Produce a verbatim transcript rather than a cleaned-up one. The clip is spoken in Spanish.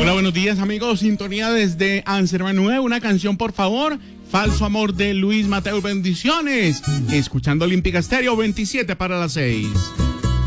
Hola, buenos días, amigos. Sintonía desde Ansermanue. Una canción, por favor. Falso amor de Luis Mateo. Bendiciones. Escuchando Olímpica Estéreo, veintisiete para las seis.